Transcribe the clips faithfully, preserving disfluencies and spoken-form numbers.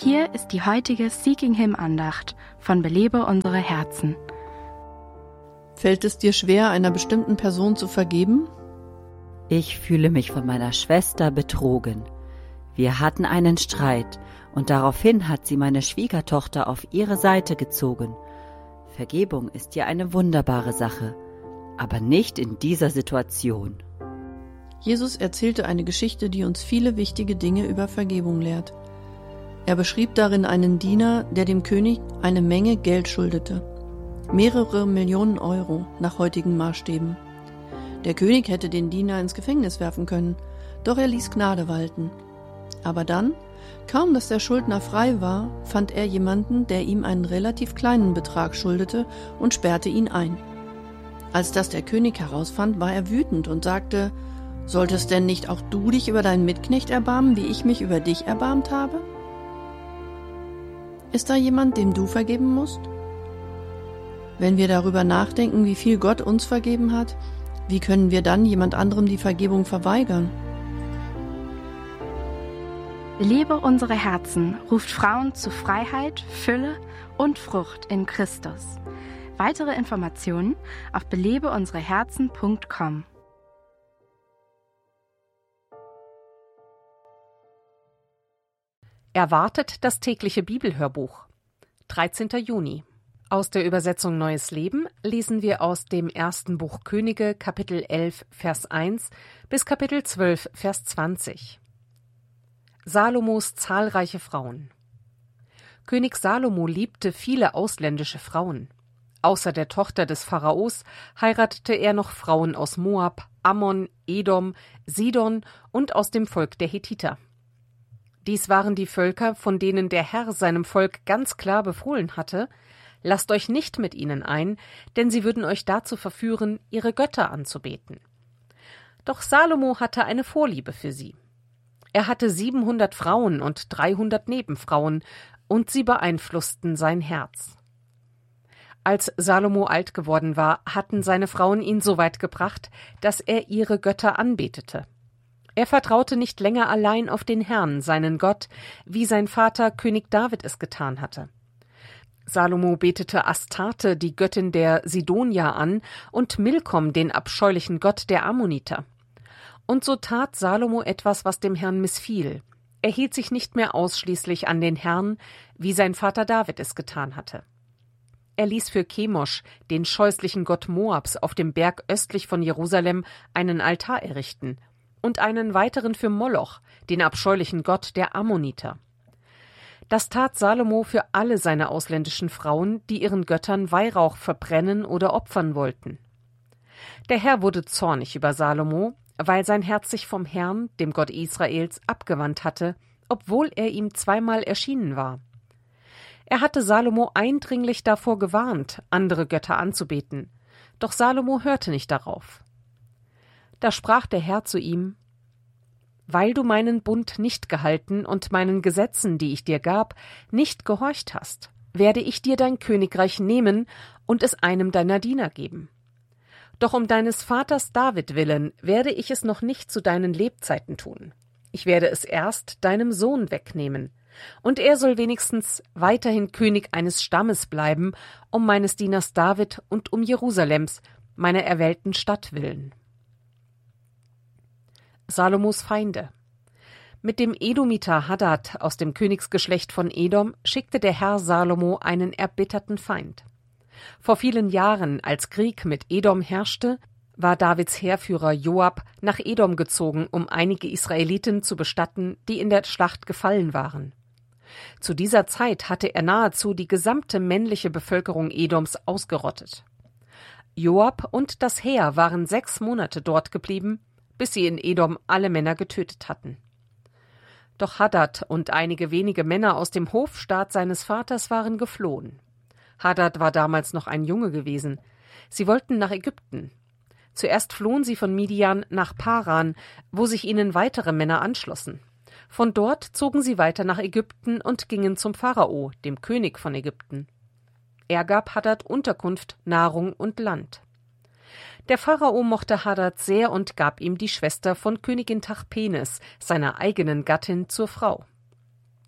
Hier ist die heutige Seeking Him Andacht von Belebe unsere Herzen. Fällt es dir schwer, einer bestimmten Person zu vergeben? Ich fühle mich von meiner Schwester betrogen. Wir hatten einen Streit und daraufhin hat sie meine Schwiegertochter auf ihre Seite gezogen. Vergebung ist ja eine wunderbare Sache, aber nicht in dieser Situation. Jesus erzählte eine Geschichte, die uns viele wichtige Dinge über Vergebung lehrt. Er beschrieb darin einen Diener, der dem König eine Menge Geld schuldete. Mehrere Millionen Euro nach heutigen Maßstäben. Der König hätte den Diener ins Gefängnis werfen können, doch er ließ Gnade walten. Aber dann, kaum dass der Schuldner frei war, fand er jemanden, der ihm einen relativ kleinen Betrag schuldete und sperrte ihn ein. Als das der König herausfand, war er wütend und sagte: »Solltest denn nicht auch du dich über deinen Mitknecht erbarmen, wie ich mich über dich erbarmt habe?« Ist da jemand, dem du vergeben musst? Wenn wir darüber nachdenken, wie viel Gott uns vergeben hat, wie können wir dann jemand anderem die Vergebung verweigern? Belebe unsere Herzen ruft Frauen zu Freiheit, Fülle und Frucht in Christus. Weitere Informationen auf belebe unsere herzen punkt com. Erwartet das tägliche Bibelhörbuch. dreizehnter Juni. Aus der Übersetzung Neues Leben lesen wir aus dem ersten Buch Könige, Kapitel elf, Vers eins bis Kapitel zwölf, Vers zwanzig. Salomos zahlreiche Frauen. König Salomo liebte viele ausländische Frauen. Außer der Tochter des Pharaos heiratete er noch Frauen aus Moab, Ammon, Edom, Sidon und aus dem Volk der Hethiter. Dies waren die Völker, von denen der Herr seinem Volk ganz klar befohlen hatte: Lasst euch nicht mit ihnen ein, denn sie würden euch dazu verführen, ihre Götter anzubeten. Doch Salomo hatte eine Vorliebe für sie. Er hatte siebenhundert Frauen und dreihundert Nebenfrauen, und sie beeinflussten sein Herz. Als Salomo alt geworden war, hatten seine Frauen ihn so weit gebracht, dass er ihre Götter anbetete. Er vertraute nicht länger allein auf den Herrn, seinen Gott, wie sein Vater König David es getan hatte. Salomo betete Astarte, die Göttin der Sidonier, an, und Milkom, den abscheulichen Gott der Ammoniter. Und so tat Salomo etwas, was dem Herrn missfiel. Er hielt sich nicht mehr ausschließlich an den Herrn, wie sein Vater David es getan hatte. Er ließ für Chemosh, den scheußlichen Gott Moabs, auf dem Berg östlich von Jerusalem einen Altar errichten und einen weiteren für Moloch, den abscheulichen Gott der Ammoniter. Das tat Salomo für alle seine ausländischen Frauen, die ihren Göttern Weihrauch verbrennen oder opfern wollten. Der Herr wurde zornig über Salomo, weil sein Herz sich vom Herrn, dem Gott Israels, abgewandt hatte, obwohl er ihm zweimal erschienen war. Er hatte Salomo eindringlich davor gewarnt, andere Götter anzubeten, doch Salomo hörte nicht darauf. Da sprach der Herr zu ihm: Weil du meinen Bund nicht gehalten und meinen Gesetzen, die ich dir gab, nicht gehorcht hast, werde ich dir dein Königreich nehmen und es einem deiner Diener geben. Doch um deines Vaters David willen werde ich es noch nicht zu deinen Lebzeiten tun. Ich werde es erst deinem Sohn wegnehmen, und er soll wenigstens weiterhin König eines Stammes bleiben, um meines Dieners David und um Jerusalems, meiner erwählten Stadt willen. Salomos Feinde. Mit dem Edomiter Hadad aus dem Königsgeschlecht von Edom schickte der Herr Salomo einen erbitterten Feind. Vor vielen Jahren, als Krieg mit Edom herrschte, war Davids Heerführer Joab nach Edom gezogen, um einige Israeliten zu bestatten, die in der Schlacht gefallen waren. Zu dieser Zeit hatte er nahezu die gesamte männliche Bevölkerung Edoms ausgerottet. Joab und das Heer waren sechs Monate dort geblieben, bis sie in Edom alle Männer getötet hatten. Doch Hadad und einige wenige Männer aus dem Hofstaat seines Vaters waren geflohen. Hadad war damals noch ein Junge gewesen. Sie wollten nach Ägypten. Zuerst flohen sie von Midian nach Paran, wo sich ihnen weitere Männer anschlossen. Von dort zogen sie weiter nach Ägypten und gingen zum Pharao, dem König von Ägypten. Er gab Hadad Unterkunft, Nahrung und Land. Der Pharao mochte Hadad sehr und gab ihm die Schwester von Königin Tachpenes, seiner eigenen Gattin, zur Frau.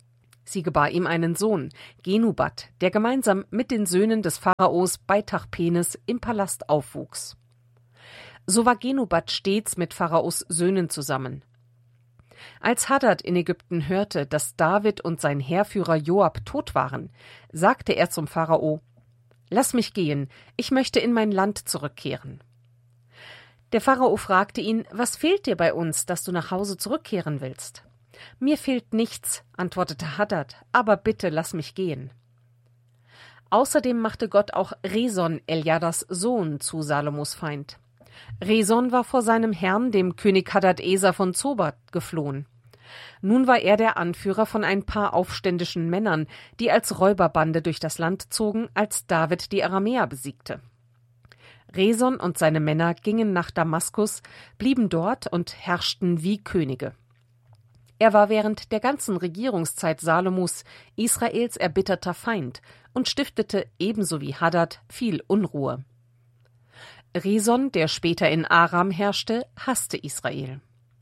Sie gebar ihm einen Sohn, Genubat, der gemeinsam mit den Söhnen des Pharaos bei Tachpenes im Palast aufwuchs. So war Genubat stets mit Pharaos Söhnen zusammen. Als Hadad in Ägypten hörte, dass David und sein Heerführer Joab tot waren, sagte er zum Pharao: »Lass mich gehen, ich möchte in mein Land zurückkehren.« Der Pharao fragte ihn: »Was fehlt dir bei uns, dass du nach Hause zurückkehren willst?« »Mir fehlt nichts«, antwortete Hadad, »aber bitte lass mich gehen.« Außerdem machte Gott auch Reson, Eljadas Sohn, zu Salomos Feind. Reson war vor seinem Herrn, dem König Hadad-Eser von Zoba, geflohen. Nun war er der Anführer von ein paar aufständischen Männern, die als Räuberbande durch das Land zogen, als David die Aramäer besiegte. Reson und seine Männer gingen nach Damaskus, blieben dort und herrschten wie Könige. Er war während der ganzen Regierungszeit Salomos Israels erbitterter Feind und stiftete ebenso wie Hadad viel Unruhe. Reson, der später in Aram herrschte, hasste Israel.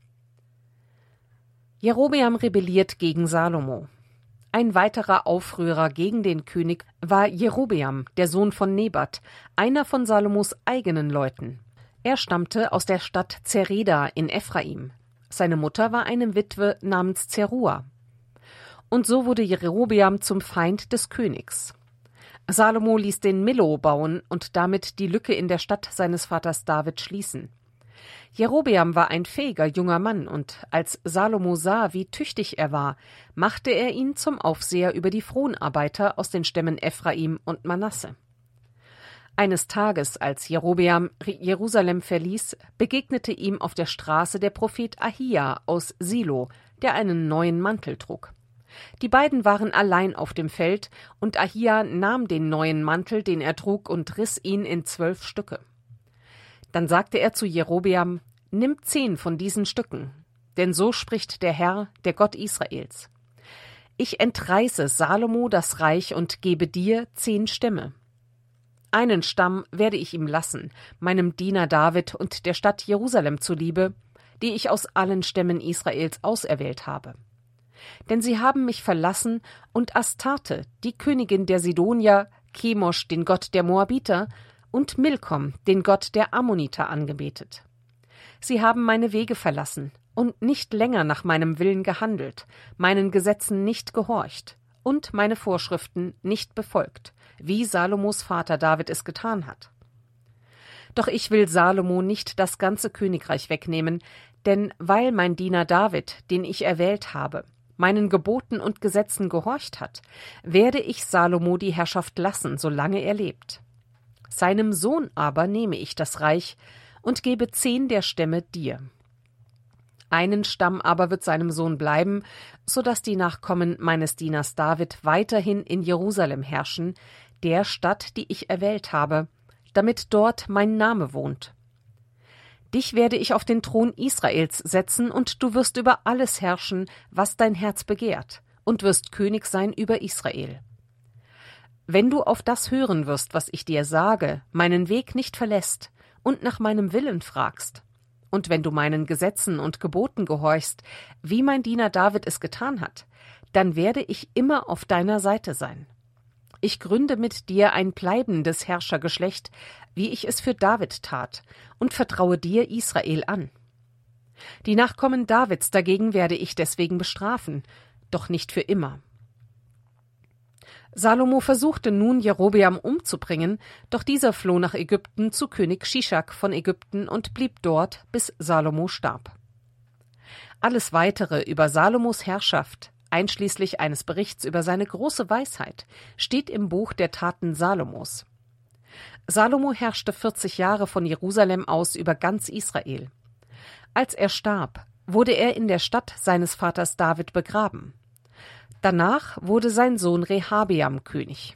Jerobeam rebelliert gegen Salomo. Ein weiterer Aufrührer gegen den König war Jerobeam, der Sohn von Nebat, einer von Salomos eigenen Leuten. Er stammte aus der Stadt Zereda in Ephraim. Seine Mutter war eine Witwe namens Zerua. Und so wurde Jerobeam zum Feind des Königs. Salomo ließ den Millo bauen und damit die Lücke in der Stadt seines Vaters David schließen. Jerobeam war ein fähiger junger Mann, und als Salomo sah, wie tüchtig er war, machte er ihn zum Aufseher über die Fronarbeiter aus den Stämmen Ephraim und Manasse. Eines Tages, als Jerobeam Jerusalem verließ, begegnete ihm auf der Straße der Prophet Ahia aus Silo, der einen neuen Mantel trug. Die beiden waren allein auf dem Feld, und Ahia nahm den neuen Mantel, den er trug, und riss ihn in zwölf Stücke. Dann sagte er zu Jerobeam: »Nimm zehn von diesen Stücken, denn so spricht der Herr, der Gott Israels. Ich entreiße Salomo das Reich und gebe dir zehn Stämme. Einen Stamm werde ich ihm lassen, meinem Diener David und der Stadt Jerusalem zuliebe, die ich aus allen Stämmen Israels auserwählt habe. Denn sie haben mich verlassen und Astarte, die Königin der Sidonier, Chemosh, den Gott der Moabiter, und Milkom, den Gott der Ammoniter, angebetet. Sie haben meine Wege verlassen und nicht länger nach meinem Willen gehandelt, meinen Gesetzen nicht gehorcht und meine Vorschriften nicht befolgt, wie Salomos Vater David es getan hat. Doch ich will Salomo nicht das ganze Königreich wegnehmen, denn weil mein Diener David, den ich erwählt habe, meinen Geboten und Gesetzen gehorcht hat, werde ich Salomo die Herrschaft lassen, solange er lebt. Seinem Sohn aber nehme ich das Reich und gebe zehn der Stämme dir. Einen Stamm aber wird seinem Sohn bleiben, so dass die Nachkommen meines Dieners David weiterhin in Jerusalem herrschen, der Stadt, die ich erwählt habe, damit dort mein Name wohnt. Dich werde ich auf den Thron Israels setzen, und du wirst über alles herrschen, was dein Herz begehrt, und wirst König sein über Israel. Wenn du auf das hören wirst, was ich dir sage, meinen Weg nicht verlässt und nach meinem Willen fragst, und wenn du meinen Gesetzen und Geboten gehorchst, wie mein Diener David es getan hat, dann werde ich immer auf deiner Seite sein. Ich gründe mit dir ein bleibendes Herrschergeschlecht, wie ich es für David tat, und vertraue dir Israel an. Die Nachkommen Davids dagegen werde ich deswegen bestrafen, doch nicht für immer.« Salomo versuchte nun, Jerobeam umzubringen, doch dieser floh nach Ägypten zu König Shishak von Ägypten und blieb dort, bis Salomo starb. Alles Weitere über Salomos Herrschaft, einschließlich eines Berichts über seine große Weisheit, steht im Buch der Taten Salomos. Salomo herrschte vierzig Jahre von Jerusalem aus über ganz Israel. Als er starb, wurde er in der Stadt seines Vaters David begraben. Danach wurde sein Sohn Rehabeam König.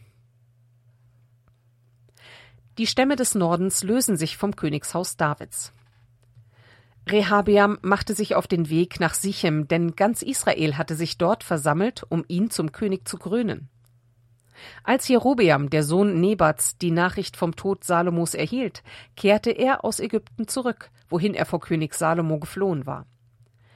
Die Stämme des Nordens lösen sich vom Königshaus Davids. Rehabeam machte sich auf den Weg nach Sichem, denn ganz Israel hatte sich dort versammelt, um ihn zum König zu krönen. Als Jerobeam, der Sohn Nebats, die Nachricht vom Tod Salomos erhielt, kehrte er aus Ägypten zurück, wohin er vor König Salomo geflohen war.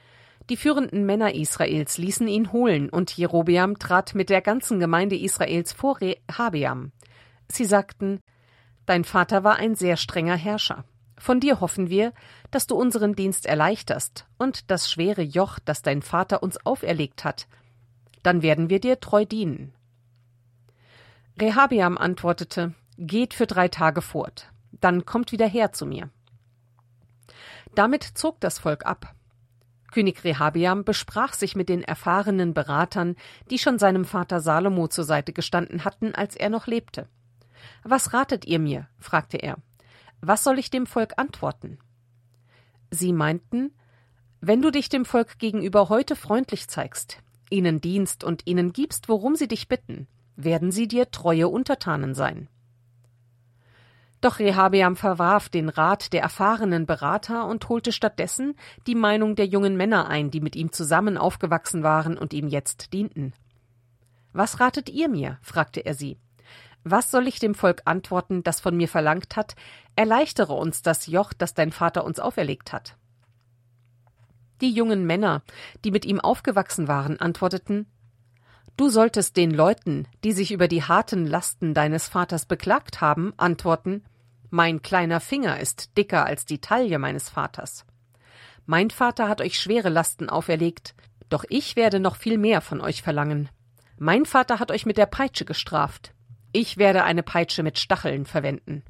Die führenden Männer Israels ließen ihn holen, und Jerobeam trat mit der ganzen Gemeinde Israels vor Rehabeam. Sie sagten: Dein Vater war ein sehr strenger Herrscher. Von dir hoffen wir, dass du unseren Dienst erleichterst und das schwere Joch, das dein Vater uns auferlegt hat. Dann werden wir dir treu dienen. Rehabeam antwortete: Geht für drei Tage fort, dann kommt wieder her zu mir. Damit zog das Volk ab. König Rehabeam besprach sich mit den erfahrenen Beratern, die schon seinem Vater Salomo zur Seite gestanden hatten, als er noch lebte. »Was ratet ihr mir?« fragte er. »Was soll ich dem Volk antworten?« Sie meinten: »Wenn du dich dem Volk gegenüber heute freundlich zeigst, ihnen dienst und ihnen gibst, worum sie dich bitten, werden sie dir treue Untertanen sein.« Doch Rehabeam verwarf den Rat der erfahrenen Berater und holte stattdessen die Meinung der jungen Männer ein, die mit ihm zusammen aufgewachsen waren und ihm jetzt dienten. »Was ratet ihr mir?« fragte er sie. »Was soll ich dem Volk antworten, das von mir verlangt hat, erleichtere uns das Joch, das dein Vater uns auferlegt hat?« Die jungen Männer, die mit ihm aufgewachsen waren, antworteten: »Du solltest den Leuten, die sich über die harten Lasten deines Vaters beklagt haben, antworten: Mein kleiner Finger ist dicker als die Taille meines Vaters. Mein Vater hat euch schwere Lasten auferlegt, doch ich werde noch viel mehr von euch verlangen. Mein Vater hat euch mit der Peitsche gestraft. Ich werde eine Peitsche mit Stacheln verwenden.«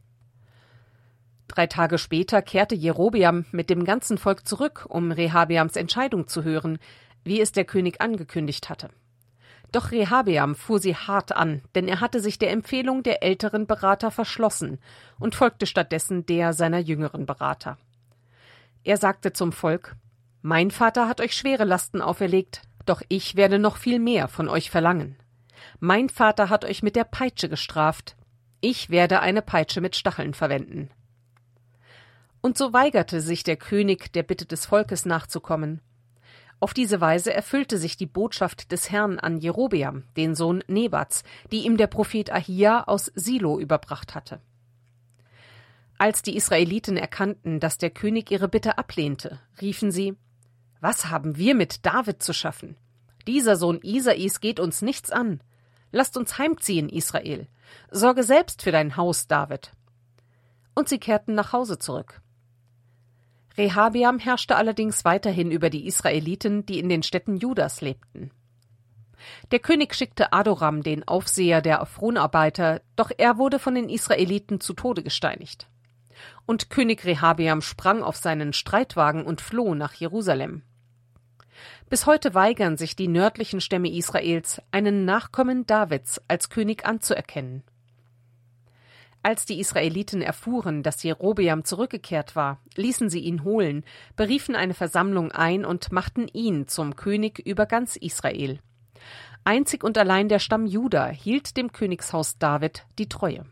Drei Tage später kehrte Jerobeam mit dem ganzen Volk zurück, um Rehabeams Entscheidung zu hören, wie es der König angekündigt hatte. Doch Rehabeam fuhr sie hart an, denn er hatte sich der Empfehlung der älteren Berater verschlossen und folgte stattdessen der seiner jüngeren Berater. Er sagte zum Volk: »Mein Vater hat euch schwere Lasten auferlegt, doch ich werde noch viel mehr von euch verlangen. Mein Vater hat euch mit der Peitsche gestraft, ich werde eine Peitsche mit Stacheln verwenden.« Und so weigerte sich der König, der Bitte des Volkes nachzukommen. Auf diese Weise erfüllte sich die Botschaft des Herrn an Jerobeam, den Sohn Nebats, die ihm der Prophet Ahia aus Silo überbracht hatte. Als die Israeliten erkannten, dass der König ihre Bitte ablehnte, riefen sie: »Was haben wir mit David zu schaffen? Dieser Sohn Isais geht uns nichts an. Lasst uns heimziehen, Israel. Sorge selbst für dein Haus, David.« Und sie kehrten nach Hause zurück. Rehabeam herrschte allerdings weiterhin über die Israeliten, die in den Städten Judas lebten. Der König schickte Adoram, den Aufseher der Fronarbeiter, doch er wurde von den Israeliten zu Tode gesteinigt. Und König Rehabeam sprang auf seinen Streitwagen und floh nach Jerusalem. Bis heute weigern sich die nördlichen Stämme Israels, einen Nachkommen Davids als König anzuerkennen. Als die Israeliten erfuhren, dass Jerobeam zurückgekehrt war, ließen sie ihn holen, beriefen eine Versammlung ein und machten ihn zum König über ganz Israel. Einzig und allein der Stamm Juda hielt dem Königshaus David die Treue.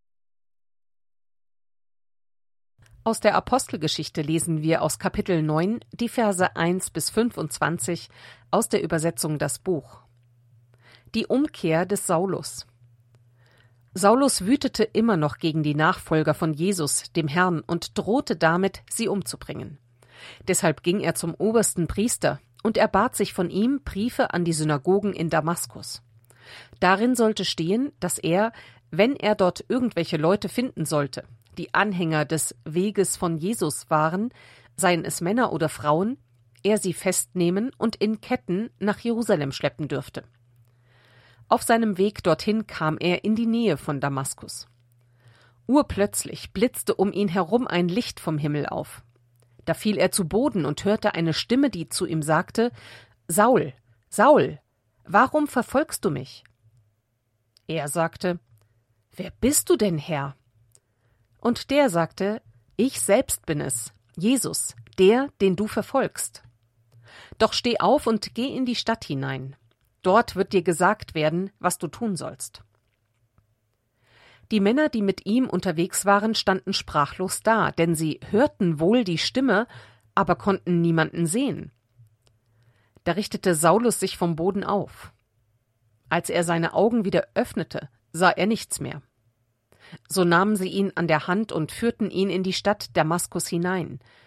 Aus der Apostelgeschichte lesen wir aus Kapitel neun die Verse eins bis fünfundzwanzig aus der Übersetzung Das Buch. Die Umkehr des Saulus. Saulus wütete immer noch gegen die Nachfolger von Jesus, dem Herrn, und drohte damit, sie umzubringen. Deshalb ging er zum obersten Priester und erbat sich von ihm Briefe an die Synagogen in Damaskus. Darin sollte stehen, dass er, wenn er dort irgendwelche Leute finden sollte, die Anhänger des Weges von Jesus waren, seien es Männer oder Frauen, er sie festnehmen und in Ketten nach Jerusalem schleppen dürfte. Auf seinem Weg dorthin kam er in die Nähe von Damaskus. Urplötzlich blitzte um ihn herum ein Licht vom Himmel auf. Da fiel er zu Boden und hörte eine Stimme, die zu ihm sagte: »Saul, Saul, warum verfolgst du mich?« Er sagte: »Wer bist du denn, Herr?« Und der sagte: »Ich selbst bin es, Jesus, der, den du verfolgst. Doch steh auf und geh in die Stadt hinein. Dort wird dir gesagt werden, was du tun sollst.« Die Männer, die mit ihm unterwegs waren, standen sprachlos da, denn sie hörten wohl die Stimme, aber konnten niemanden sehen. Da richtete Saulus sich vom Boden auf. Als er seine Augen wieder öffnete, sah er nichts mehr. So nahmen sie ihn an der Hand und führten ihn in die Stadt Damaskus hinein.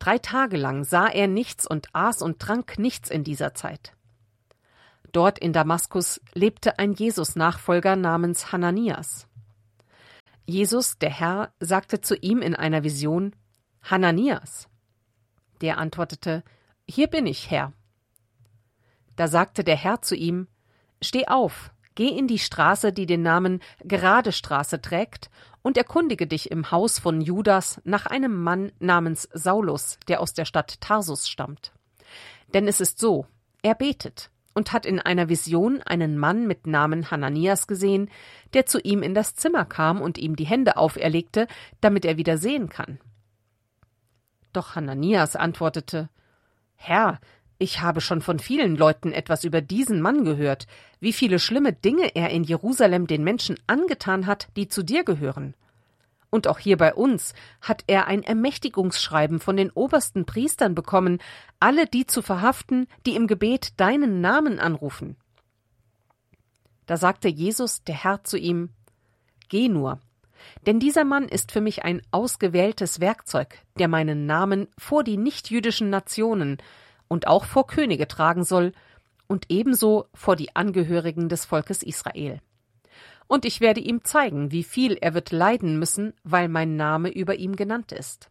Drei Tage lang sah er nichts und aß und trank nichts in dieser Zeit. Dort in Damaskus lebte ein Jesus-Nachfolger namens Hananias. Jesus, der Herr, sagte zu ihm in einer Vision: Hananias. Der antwortete: Hier bin ich, Herr. Da sagte der Herr zu ihm: Steh auf, geh in die Straße, die den Namen Gerade Straße trägt, und erkundige dich im Haus von Judas nach einem Mann namens Saulus, der aus der Stadt Tarsus stammt. Denn es ist so, er betet und hat in einer Vision einen Mann mit Namen Hananias gesehen, der zu ihm in das Zimmer kam und ihm die Hände auferlegte, damit er wieder sehen kann. Doch Hananias antwortete: Herr, ich habe schon von vielen Leuten etwas über diesen Mann gehört, wie viele schlimme Dinge er in Jerusalem den Menschen angetan hat, die zu dir gehören. Und auch hier bei uns hat er ein Ermächtigungsschreiben von den obersten Priestern bekommen, alle die zu verhaften, die im Gebet deinen Namen anrufen. Da sagte Jesus, der Herr, zu ihm: Geh nur, denn dieser Mann ist für mich ein ausgewähltes Werkzeug, der meinen Namen vor die nichtjüdischen Nationen und auch vor Könige tragen soll und ebenso vor die Angehörigen des Volkes Israel. Und ich werde ihm zeigen, wie viel er wird leiden müssen, weil mein Name über ihm genannt ist.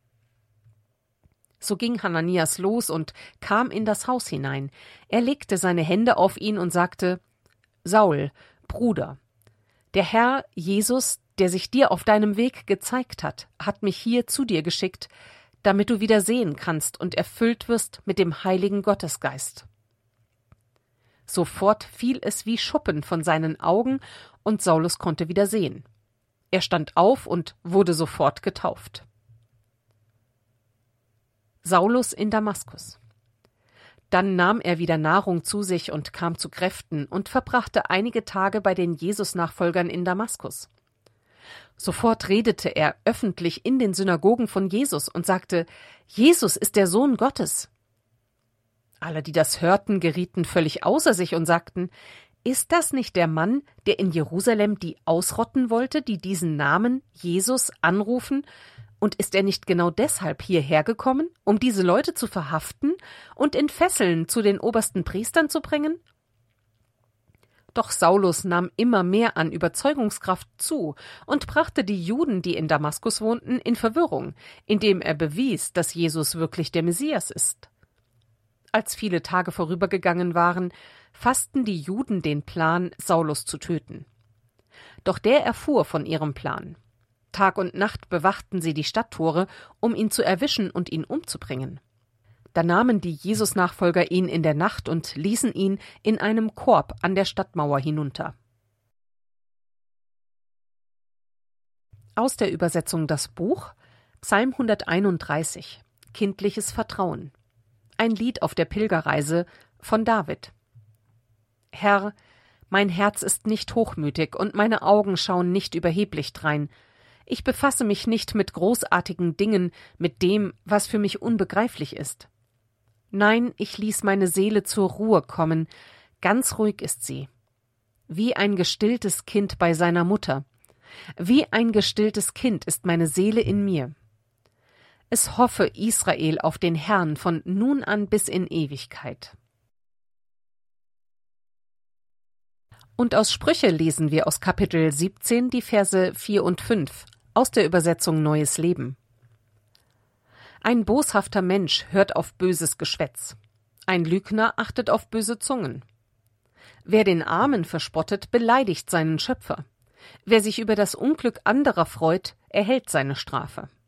So ging Hananias los und kam in das Haus hinein. Er legte seine Hände auf ihn und sagte: Saul, Bruder, der Herr Jesus, der sich dir auf deinem Weg gezeigt hat, hat mich hier zu dir geschickt, damit du wieder sehen kannst und erfüllt wirst mit dem heiligen Gottesgeist. Sofort fiel es wie Schuppen von seinen Augen, und Saulus konnte wieder sehen. Er stand auf und wurde sofort getauft. Saulus in Damaskus. Dann nahm er wieder Nahrung zu sich und kam zu Kräften und verbrachte einige Tage bei den Jesus-Nachfolgern in Damaskus. Sofort redete er öffentlich in den Synagogen von Jesus und sagte: Jesus ist der Sohn Gottes. Alle, die das hörten, gerieten völlig außer sich und sagten: Ist das nicht der Mann, der in Jerusalem die ausrotten wollte, die diesen Namen Jesus anrufen? Und ist er nicht genau deshalb hierher gekommen, um diese Leute zu verhaften und in Fesseln zu den obersten Priestern zu bringen? Doch Saulus nahm immer mehr an Überzeugungskraft zu und brachte die Juden, die in Damaskus wohnten, in Verwirrung, indem er bewies, dass Jesus wirklich der Messias ist. Als viele Tage vorübergegangen waren, fassten die Juden den Plan, Saulus zu töten. Doch der erfuhr von ihrem Plan. Tag und Nacht bewachten sie die Stadttore, um ihn zu erwischen und ihn umzubringen. Da nahmen die Jesus-Nachfolger ihn in der Nacht und ließen ihn in einem Korb an der Stadtmauer hinunter. Aus der Übersetzung Das Buch, Psalm hunderteinunddreißig, Kindliches Vertrauen. Ein Lied auf der Pilgerreise von David. Herr, mein Herz ist nicht hochmütig und meine Augen schauen nicht überheblich drein. Ich befasse mich nicht mit großartigen Dingen, mit dem, was für mich unbegreiflich ist. Nein, ich ließ meine Seele zur Ruhe kommen, ganz ruhig ist sie. Wie ein gestilltes Kind bei seiner Mutter. Wie ein gestilltes Kind ist meine Seele in mir. Es hoffe Israel auf den Herrn von nun an bis in Ewigkeit. Und aus Sprüche lesen wir aus Kapitel siebzehn die Verse vier und fünf, aus der Übersetzung Neues Leben. Ein boshafter Mensch hört auf böses Geschwätz. Ein Lügner achtet auf böse Zungen. Wer den Armen verspottet, beleidigt seinen Schöpfer. Wer sich über das Unglück anderer freut, erhält seine Strafe.